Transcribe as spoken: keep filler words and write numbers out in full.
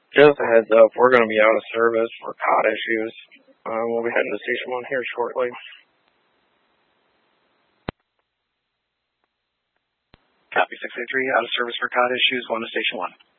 Just a heads up, we're going to be out of service for C O D issues. Um, we'll be heading to Station one here shortly. Copy six eight three, out of service for C O D issues, going to Station one.